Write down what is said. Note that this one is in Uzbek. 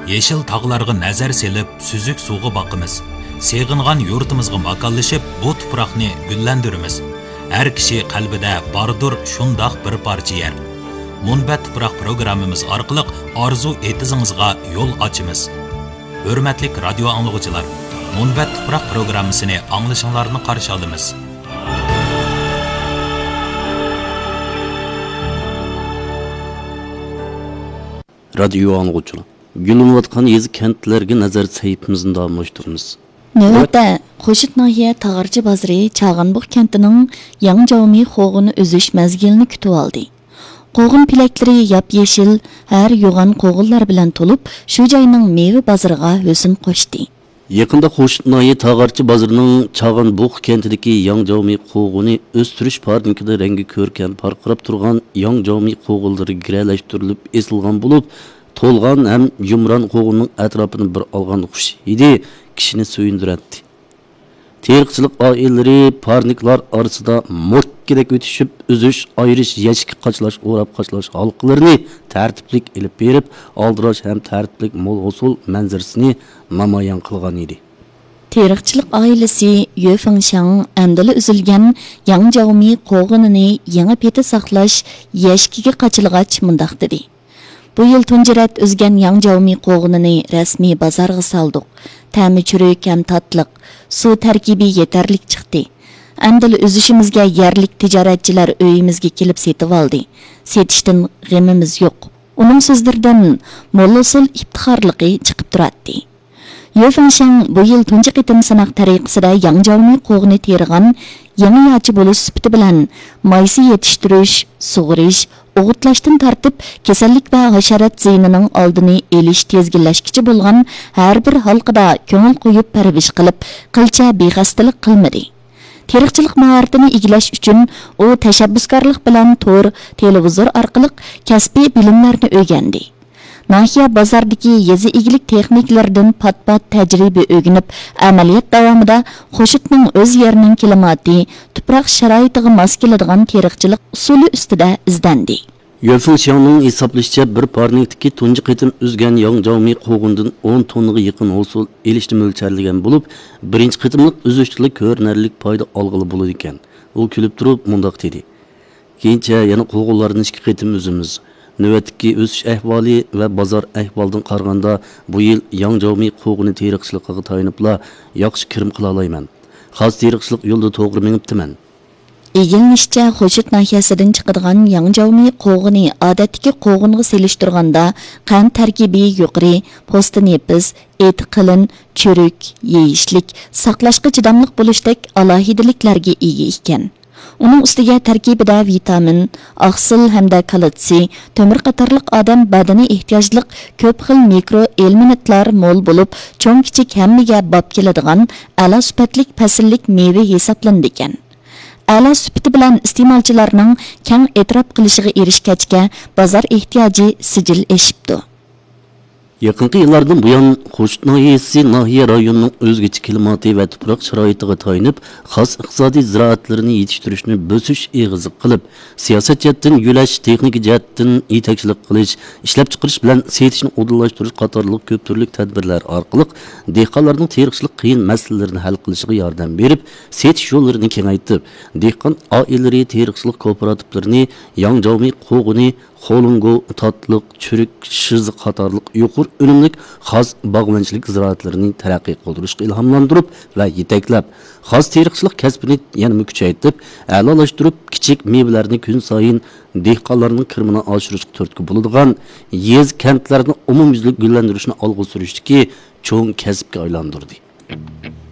Yeşil tağlarga nazar selip, süzük suğu bakımız. Seğingan yurtumuzga makallaşıp, bu tuproqni güllendirimiz. Her kişi kalbide bardır şundaq bir parça yer. Munbat tuproq programımız arqılıq arzu etizingizga yol açımız. Hürmetlik radyo anlıqçılar, Munbat tuproq programmasını anglışınlarını qarşı alımız. Radyo anlıqçılar. Gülünüvatqan yezi kentlerge nazar sayıpımızın davamlaştırımız. Növətdə Xoşut nahiyə Tağarcı bazarı Çağanbıq kentinin Yangjavmi qoğunu özüş məzgilini kütüb aldı. Qoğun piləkləri yap-yeşil, hər yoğan qoğullar bilan tolup, şu joyning meyve bazarıga hüsn qoşdu. Yakında Xoşut nahiyə Tağarcı bazarının Çağanbıq kentideki Yangjavmi qoğunu östürüş parnikida rengi körkəm parqırab turgan Yangjavmi qoğulları girələşdirilib esilgan bulup, tolgan hem yumran qoğunun etrafını bir algan xuş idi, kişini söyündüretti. Terikçilik aileleri parniklar arasında mortkedek ötüşüp, özüş, ayrış, yeşki qaçlaş, orap qaçlaş halklarını tertiplik elip berip, aldıraş hem tertiplik mol usul manzarsını namayan kılgan idi. Terikçilik ailesi Yö Fengshan əmdili üzülgen Yangjavmi qoğununu yeni peti saqlaş, yeşkiga qaçılğaç mındaq dedi. Bu yıl tunji rət özgen Yangjavmi qoğununu resmi bazarga saldık. Təmi çürük hem tatlıq, su tərkibi yeterlik çıktı. Əmdili üzüşümüzge yerlik ticaretçiler öyümüzge kelip setip aldı. Setişten g'emimiz yok. Onun sözlerden mollusul iftixarlıqı çıkıp duratdı. Yö Fengshan bu yıl tunji qitim sınaq tariqasida Yangjavmi qoğunu terigan yeni yaçı boluş süpti bilan maysi yetiştirish, sug'urish, o'g'itlaşdan tartib kasallik va hasharat ziynining oldini elish tezginlashkichi bo'lgan har bir halqida ko'ngil qo'yib parvish qilib, qilcha bexastalik qilmadi. Teriqchilik mahoratini egilash uchun u tashabbuskorlik bilan to'r, televizor orqali kasbiy bilimlarni o'rgandi. Nahiya bazardagi yezi egilik texnikalaridan pat-pat tajriba o'rganib, amaliyot davomida Xoşutning o'z yerining klimati, tuproq sharoitiga mos keladigan teriqchilik usuli ustida izlandi. Yö Fengshanning hisoblashicha bir parnikdagi tunji qitim o'zgan Yangjavmi qo'g'undan 10 tonnaga yaqin hosil elishni mo'ljallangan bo'lib, birinchi qitimlik o'zishlik ko'rinarlik foyda olg'ili bo'ladi ekan. U kulib turib mundaq dedi. Keyincha yana qo'g'unlarning ikki qitim o'zimiz növətdəki ösüş əhvali və bazar əhvaldan qarğanda bu yıl Yangjavmi qoğunu teriqçiliqiga tayınıbla yaxşı kirim qıla alayman. Xas teriqçilik yolda to'g'ri minibdiman. Egilinishcha Xoşut nahiyasidan chiqadigan Yangjavmi qo'g'uni odatdagi qo'g'unga selishtirganda qand tarkibi yuqori, po'sti nepiz, eti qalin, chürük, yeyishlik, saqlashga chidamliq bo'lishdek alohidaliklarga ega ekan. Onun ustiga tarkibida vitamin, oqsil hamda kalsiy, temir qatorliq odam badani ehtiyojliq ko'p xil mikroelementlar mo'l bo'lib, cho'ng kichik hammaga bop keladigan a'lo sifatlik fasllik meva hisoblandi ekan. A'lo sifati bilan iste'molchilarning keng e'tirof qilishiga erishgachga bozor ehtiyoji sijil eshibdi. Yaqinqi yillardan buyon Xoşut nahiyasi nahiya rayonining o'zgacha klimati va tuproq sharoitiga tayinib, xos iqtisodiy ziroatlarini yetishtirishni bo'sish eg'izi qilib, siyosat jihatdan yo'lash, texnik jihatdan yetakchilik qilish, ishlab chiqarish bilan setishni odillashtirish qatorliq ko'p turli tadbirlar orqali dehqonlarning teriqchilik qiyin masalalarini hal qilishiga yordam berib, setish yo'llarini kengaytirib, dehqon oilalari teriqchilik kooperativlarini Yangjavmi qo'g'uni Xolungo, tatlık, çürük, şız qatarlıq, yuqur önümlük xas bağmançilik ziraatlarını tərəqqi qıldırışqa ilhamlandırıb və yeteklab, xas teriqçilik kəsbini yanımı küçəytib, əlalaşdırıb, kiçik meyvələrini gün sayın dehqonlarning kirmini oshirishga turtki bo'ladigan yez kentlarni umumyuzlik gullantirishni olg'a surishdiki cho'ng kasbga aylantirdi.